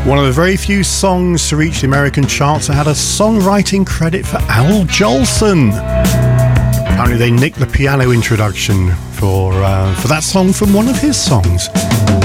One of the very few songs to reach the American charts that had a songwriting credit for Al Jolson. Apparently they nicked the piano introduction for that song from one of his songs.